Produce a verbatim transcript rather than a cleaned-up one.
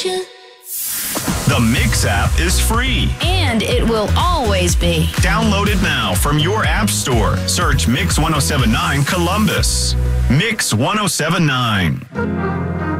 The Mix app is free. And it will always be. Download it now from your app store. Search Mix one oh seven nine Columbus. Mix one oh seven nine.